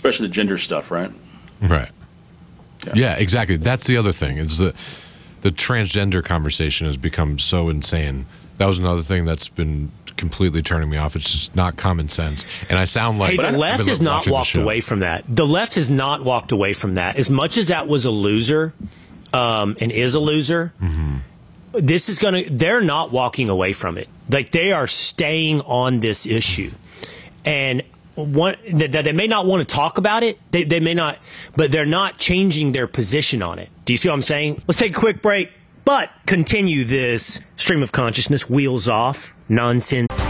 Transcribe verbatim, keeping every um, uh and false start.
especially the gender stuff, right? Right. Yeah. yeah, exactly. That's the other thing. Is the the transgender conversation has become so insane. That was another thing that's been completely turning me off. It's just not common sense. And I sound like... Hey, the left has not walked away from that. The left has not walked away from that. As much as that was a loser um, and is a loser, mm-hmm. this is going to... They're not walking away from it. Like, they are staying on this issue. And one, that they may not want to talk about it. They, they may not... But they're not changing their position on it. Do you see what I'm saying? Let's take a quick break. But continue this stream of consciousness, wheels off, nonsense.